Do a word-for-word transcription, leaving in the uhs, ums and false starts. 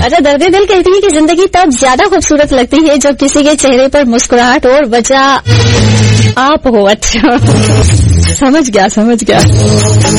अच्छा, दर्द दिल कहती है कि जिंदगी तब ज्यादा खूबसूरत लगती है जब किसी के चेहरे पर मुस्कुराहट और वजह आप हो। अच्छा, समझ गया समझ गया।